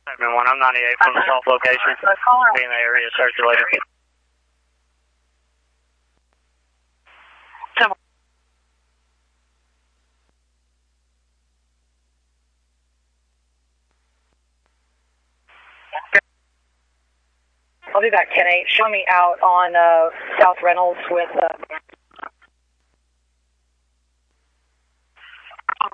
1, I'm 98 from the south location. Be in the area circulating. I'll be back 10-8. Show me out on South Reynolds with